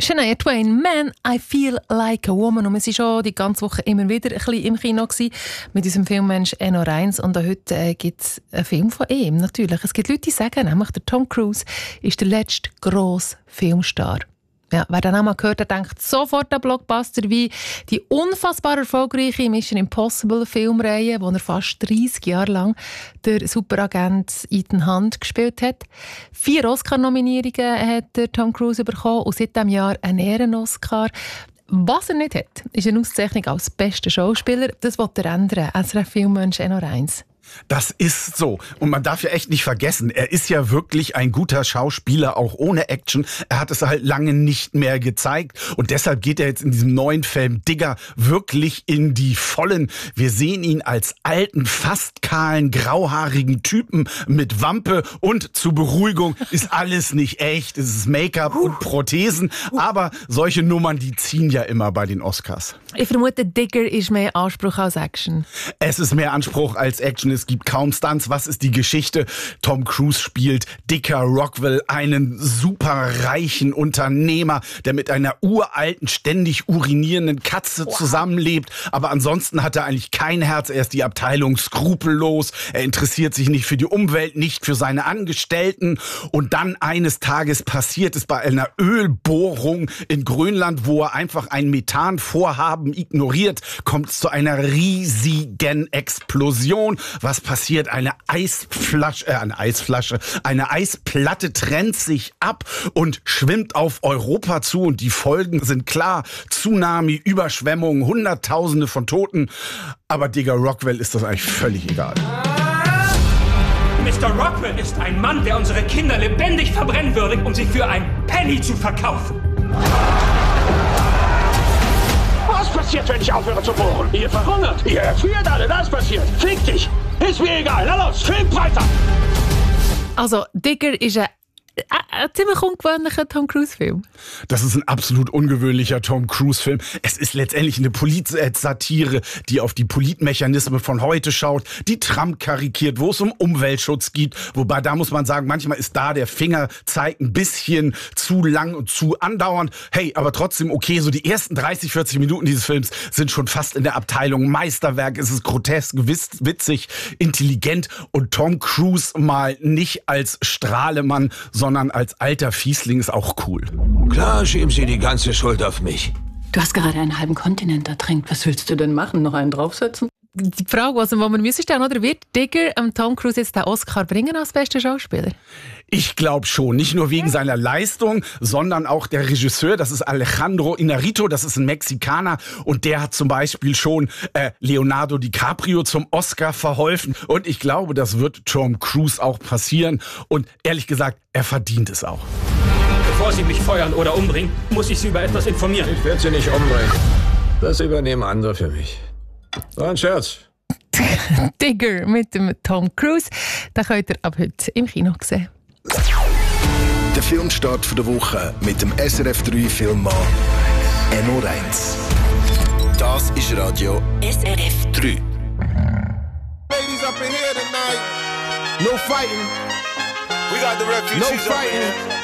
Shania Twain, Man, I Feel Like a Woman. Und wir waren schon die ganze Woche immer wieder ein bisschen im Kino gewesen, mit unserem Filmmensch Enno Reins. Und auch heute gibt es einen Film von ihm, natürlich. Es gibt Leute, die sagen, nämlich der Tom Cruise ist der letzte grosse Filmstar. Ja, wer den Namen gehört, der denkt sofort an Blockbuster wie die unfassbar erfolgreiche Mission Impossible Filmreihe, wo er fast 30 Jahre lang der Superagent Ethan Hunt gespielt hat. 4 Oscar-Nominierungen hat der Tom Cruise bekommen und seit diesem Jahr einen Ehren-Oscar. Was er nicht hat, ist eine Auszeichnung als bester Schauspieler. Das will er ändern. SRF-Filmmensch Enno Reins. Das ist so. Und man darf ja echt nicht vergessen, er ist ja wirklich ein guter Schauspieler, auch ohne Action. Er hat es halt lange nicht mehr gezeigt. Und deshalb geht er jetzt in diesem neuen Film Digger wirklich in die Vollen. Wir sehen ihn als alten, fast kahlen, grauhaarigen Typen mit Wampe. Und zur Beruhigung ist alles nicht echt. Es ist Make-up und Prothesen. Aber solche Nummern, die ziehen ja immer bei den Oscars. Ich vermute, Digger ist mehr Anspruch als Action. Es ist mehr Anspruch als Action. Es gibt kaum Stunts. Was ist die Geschichte? Tom Cruise spielt Dicker Rockwell, einen superreichen Unternehmer, der mit einer uralten, ständig urinierenden Katze zusammenlebt. Aber ansonsten hat er eigentlich kein Herz. Er ist die Abteilung skrupellos. Er interessiert sich nicht für die Umwelt, nicht für seine Angestellten. Und dann eines Tages passiert es bei einer Ölbohrung in Grönland, wo er einfach ein Methanvorhaben ignoriert, kommt es zu einer riesigen Explosion. Was passiert? Eine Eisplatte trennt sich ab und schwimmt auf Europa zu und die Folgen sind klar. Tsunami, Überschwemmungen, Hunderttausende von Toten. Aber Digger Rockwell ist das eigentlich völlig egal. Mr. Rockwell ist ein Mann, der unsere Kinder lebendig verbrennen würde, um sie für ein Penny zu verkaufen. Was passiert, wenn ich aufhöre zu bohren? Ihr verhungert, ihr erfriert alle, das passiert. Fick dich! Ist mir egal, na los, film weiter! Also, Digger ist ein ziemlich ungewöhnlicher Tom Cruise-Film. Das ist ein absolut ungewöhnlicher Tom Cruise-Film. Es ist letztendlich eine Polit-Satire, die auf die Politmechanismen von heute schaut, die Trump karikiert, wo es um Umweltschutz geht. Wobei, da muss man sagen, manchmal ist da der Fingerzeig ein bisschen zu lang und zu andauernd. Hey, aber trotzdem okay, so die ersten 30, 40 Minuten dieses Films sind schon fast in der Abteilung Meisterwerk. Es ist grotesk, witzig, intelligent und Tom Cruise mal nicht als Strahlemann, sondern als alter Fiesling ist auch cool. Klar, schieben Sie die ganze Schuld auf mich. Du hast gerade einen halben Kontinent ertränkt. Was willst du denn machen? Noch einen draufsetzen? Die Frage, also, wo man stellen, oder wird Digger Tom Cruise jetzt den Oscar bringen als bester Schauspieler? Ich glaube schon. Nicht nur wegen seiner Leistung, sondern auch der Regisseur. Das ist Alejandro Inarritu, das ist ein Mexikaner. Und der hat zum Beispiel schon Leonardo DiCaprio zum Oscar verholfen. Und ich glaube, das wird Tom Cruise auch passieren. Und ehrlich gesagt, er verdient es auch. Bevor Sie mich feuern oder umbringen, muss ich Sie über etwas informieren. Ich werde Sie nicht umbringen. Das übernehmen andere für mich. War ein Scherz. Digger mit dem Tom Cruise. Den könnt ihr ab heute im Kino sehen. Der Filmstart der Woche mit dem SRF 3 Filmmann Enno Reins. Das ist Radio SRF 3. Ladies up in here tonight. No fighting. We got the refugees No fighting.